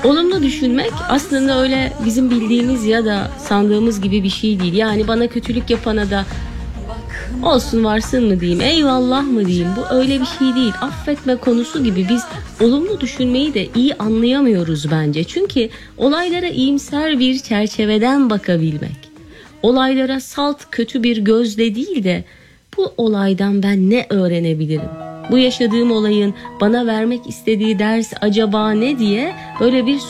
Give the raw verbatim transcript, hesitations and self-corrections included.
Olumlu düşünmek aslında öyle bizim bildiğimiz ya da sandığımız gibi bir şey değil. Yani bana kötülük yapana da olsun varsın mı diyeyim, eyvallah mı diyeyim, bu öyle bir şey değil. Affetme konusu gibi biz olumlu düşünmeyi de iyi anlayamıyoruz bence. Çünkü olaylara iyimser bir çerçeveden bakabilmek, olaylara salt kötü bir gözle değil de bu olaydan ben ne öğrenebilirim? Bu yaşadığım olayın bana vermek istediği ders acaba ne diye böyle bir